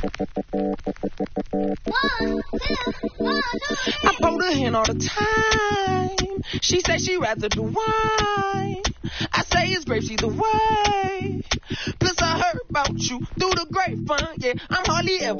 I pulled her in all the time. She said she rather do wine. I say it's grapes either way. Plus I heard about you through the grapevine. Yeah, I'm hardly ever